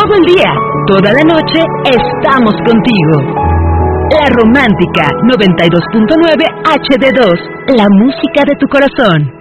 Todo el día, toda la noche, estamos contigo. La Romántica 92.9 HD2, la música de tu corazón.